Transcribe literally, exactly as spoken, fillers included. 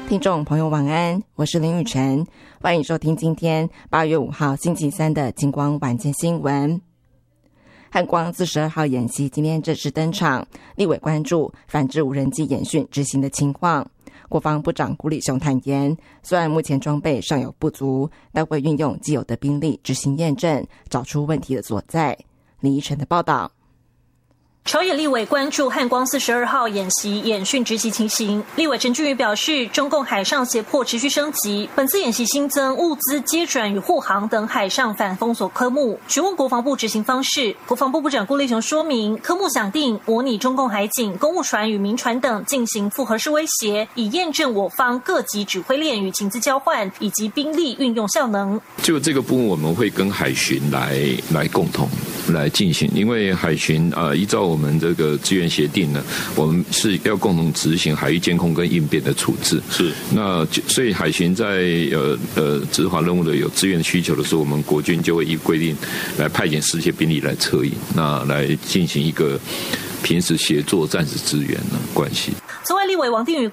听众朋友晚安，我是林雨晨，欢迎收听今天八月五号星期三的金光晚间新闻。汉光四十二号演习今天正式登场，立委关注反制无人机演训执行的情况。国防部长辜立雄坦言，虽然目前装备尚有不足，但会运用既有的兵力执行验证，找出问题的所在。李依晨的报道。 朝野立委关注汉光四十二号演习演训执行情形。立委陈俊宇表示，中共海上胁迫持续升级，本次演习新增物资接转与护航等海上反封锁科目，询问国防部执行方式。国防部部长辜立雄说明，科目想定模拟中共海警、公务船与民船等进行复核式威胁，以验证我方各级指挥链与情资交换以及兵力运用效能。 就这个部分，我们会跟海巡来来共同来进行，因为海巡呃依照我们这个资源协定呢，我们是要共同执行海域监控跟应变的处置。是，那所以海巡在呃呃执法任务的有资源需求的时候，我们国军就会依规定来派遣世界兵力来策应，那来进行一个平时协作战时支援的关系。 此外，立委王定宇